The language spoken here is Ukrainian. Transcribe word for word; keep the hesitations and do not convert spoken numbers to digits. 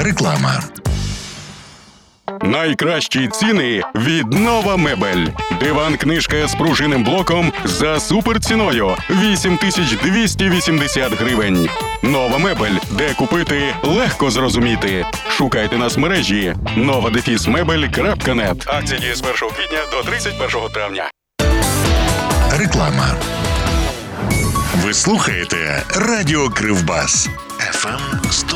Реклама. Найкращі ціни від Нова Мебель. Диван-книжка з пружинним блоком за суперціною вісім тисяч двісті вісімдесят гривень. Нова Мебель. Де купити, легко зрозуміти. Шукайте нас в мережі нова дефіс мебель крапка нет. Акція діє з першого квітня до тридцять першого травня. Реклама. Ви слухаєте Радіо Кривбас. еф ем сто